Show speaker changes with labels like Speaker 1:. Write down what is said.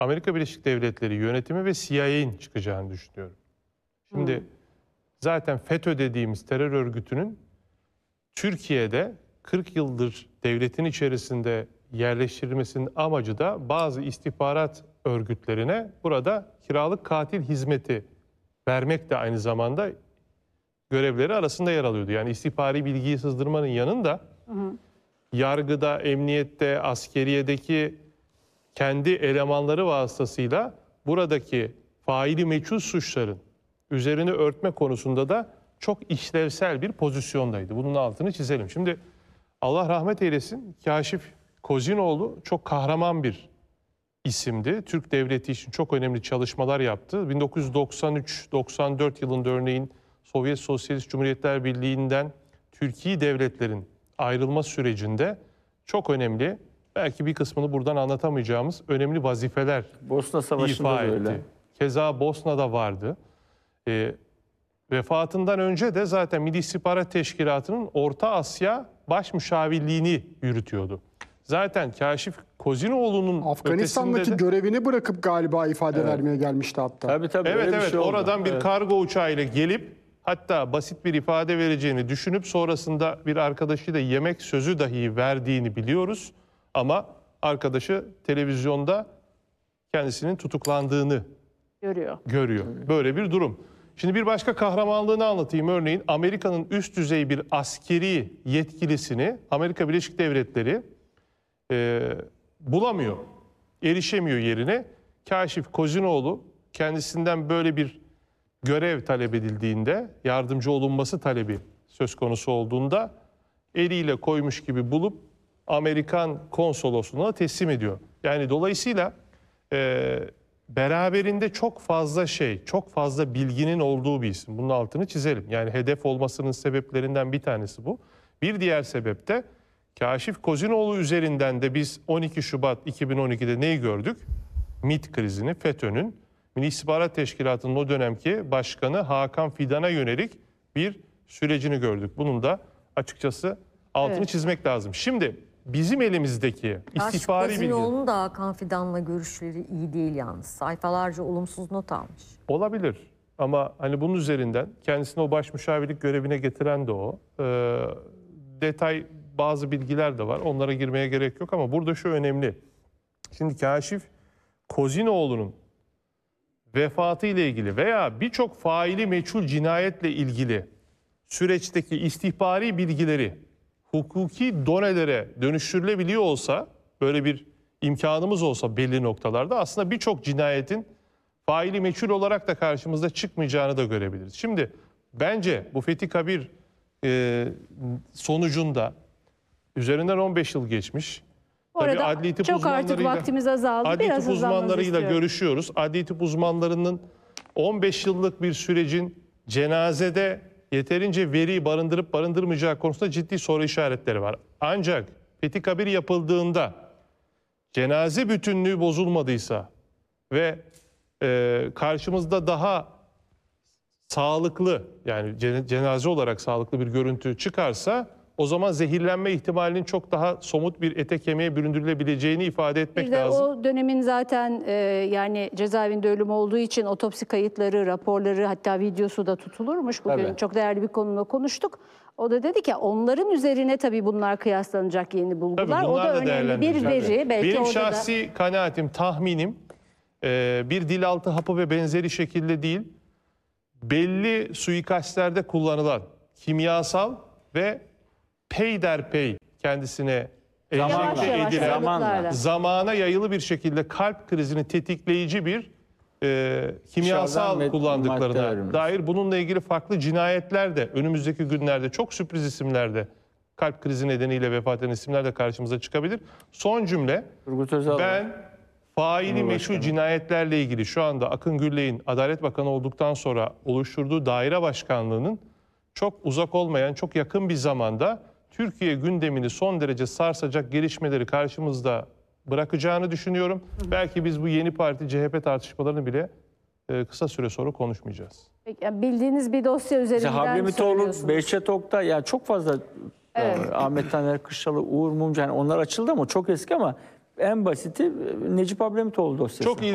Speaker 1: Amerika Birleşik Devletleri yönetimi ve CIA'nin çıkacağını düşünüyorum. Şimdi zaten FETÖ dediğimiz terör örgütünün Türkiye'de 40 yıldır devletin içerisinde yerleştirilmesinin amacı da bazı istihbarat örgütlerine burada kiralık katil hizmeti vermek de aynı zamanda görevleri arasında yer alıyordu. Yani istihbari bilgiyi sızdırmanın yanında yargıda, emniyette, askeriyedeki kendi elemanları vasıtasıyla buradaki faili meçhul suçların üzerini örtme konusunda da çok işlevsel bir pozisyondaydı. Bunun altını çizelim. Şimdi Allah rahmet eylesin, Kaşif Kozinoğlu çok kahraman bir isimdi. Türk devleti için çok önemli çalışmalar yaptı. 1993-94 yılında örneğin Sovyet Sosyalist Cumhuriyetler Birliği'nden Türkiye devletlerin ayrılma sürecinde çok önemli, belki bir kısmını buradan anlatamayacağımız önemli vazifeler
Speaker 2: Bosna Savaşı'nda
Speaker 1: ifa
Speaker 2: da
Speaker 1: etti.
Speaker 2: öyle.
Speaker 1: Keza Bosna'da vardı. Vefatından önce de zaten Milli İstihbarat Teşkilatı'nın Orta Asya baş müşavirliğini yürütüyordu. Zaten Kaşif Kozinoğlu'nun
Speaker 3: Afganistan'daki görevini bırakıp galiba ifade vermeye gelmişti hatta.
Speaker 2: Tabii
Speaker 1: evet
Speaker 2: öyle bir şey oldu.
Speaker 1: oradan bir kargo uçağıyla gelip hatta basit bir ifade vereceğini düşünüp sonrasında bir arkadaşıyla yemek sözü dahi verdiğini biliyoruz. Ama arkadaşı televizyonda kendisinin tutuklandığını görüyor. Böyle bir durum. Şimdi bir başka kahramanlığını anlatayım. Örneğin Amerika'nın üst düzey bir askeri yetkilisini Amerika Birleşik Devletleri bulamıyor. Erişemiyor yerine. Kaşif Kozinoğlu kendisinden böyle bir görev talep edildiğinde, yardımcı olunması talebi söz konusu olduğunda eliyle koymuş gibi bulup Amerikan konsolosluğuna teslim ediyor. Yani dolayısıyla beraberinde çok fazla çok fazla bilginin olduğu bir isim. Bunun altını çizelim. Yani hedef olmasının sebeplerinden bir tanesi bu. Bir diğer sebep de Kaşif Kozinoğlu üzerinden de biz 12 Şubat 2012'de neyi gördük? MİT krizini, FETÖ'nün Milli İstihbarat Teşkilatı'nın o dönemki başkanı Hakan Fidan'a yönelik bir sürecini gördük. Bunun da açıkçası altını çizmek lazım. Şimdi bizim elimizdeki istihbari bilgi...
Speaker 4: Kozinoğlu'nun da Hakan Fidan'la görüşleri iyi değil yalnız. Sayfalarca olumsuz not almış.
Speaker 1: Olabilir ama hani bunun üzerinden kendisini o baş müşavirlik görevine getiren de o. Detay bazı bilgiler de var. Onlara girmeye gerek yok ama burada şu önemli. Şimdi Kaşif Kozinoğlu'nun vefatı ile ilgili veya birçok faili meçhul cinayetle ilgili süreçteki istihbari bilgileri hukuki donelere dönüştürülebiliyor olsa, böyle bir imkanımız olsa belli noktalarda aslında birçok cinayetin faili meçhul olarak da karşımızda çıkmayacağını da görebiliriz. Şimdi bence bu Fethi Kabir sonucunda üzerinden 15 yıl geçmiş.
Speaker 5: Orada
Speaker 1: adli tıp
Speaker 5: çok artık vaktimiz azaldı.
Speaker 1: Adli
Speaker 5: Biraz
Speaker 1: tıp uzmanlarıyla
Speaker 5: istiyorum.
Speaker 1: görüşüyoruz. Adli tıp uzmanlarının 15 yıllık bir sürecin cenazede yeterince veri barındırıp barındırmayacağı konusunda ciddi soru işaretleri var. Ancak Fethi Kabir yapıldığında cenaze bütünlüğü bozulmadıysa ve karşımızda daha sağlıklı, yani cenaze olarak sağlıklı bir görüntü çıkarsa o zaman zehirlenme ihtimalinin çok daha somut bir ete kemiğe büründürülebileceğini ifade etmek
Speaker 5: Bir de
Speaker 1: lazım.
Speaker 5: o dönemin zaten yani cezaevinde ölüm olduğu için otopsi kayıtları, raporları, hatta videosu da tutulurmuş. Bugün
Speaker 2: Tabii.
Speaker 5: çok değerli bir konuyla konuştuk. O da dedi ki onların üzerine tabii bunlar kıyaslanacak yeni bulgular.
Speaker 1: Tabii
Speaker 5: O
Speaker 1: bunlar
Speaker 5: da önemli bir veri. Belki
Speaker 1: benim
Speaker 5: orada
Speaker 1: şahsi kanaatim, tahminim bir dilaltı hapı ve benzeri şekilde değil, belli suikastlerde kullanılan kimyasal ve peyderpey kendisine
Speaker 5: yavaş
Speaker 1: enjekte
Speaker 5: yavaş
Speaker 1: edilen,
Speaker 5: aralıklarla.
Speaker 1: zamana yayılı bir şekilde kalp krizini tetikleyici bir kimyasal
Speaker 2: Dışarıdan
Speaker 1: kullandıklarına
Speaker 2: maddeler
Speaker 1: dair bununla ilgili farklı cinayetler de önümüzdeki günlerde çok sürpriz isimlerde kalp krizi nedeniyle vefat eden isimler de karşımıza çıkabilir. Son cümle,
Speaker 2: Turgut Özal
Speaker 1: ben faili meşhur cinayetlerle ilgili şu anda Akın Gürley'in Adalet Bakanı olduktan sonra oluşturduğu daire başkanlığının çok uzak olmayan, çok yakın bir zamanda Türkiye gündemini son derece sarsacak gelişmeleri karşımızda bırakacağını düşünüyorum. Belki biz bu yeni parti CHP tartışmalarını bile kısa süre sonra konuşmayacağız.
Speaker 5: yani bildiğiniz bir dosya üzerinden
Speaker 2: Hablemitoğlu,
Speaker 5: söylüyorsunuz.
Speaker 2: Behçet Oktay, yani çok fazla Ahmet Taner Kışlalı, Uğur Mumcu, yani onlar açıldı ama çok eski, ama en basiti Necip Hablemitoğlu dosyası.
Speaker 1: Çok iyi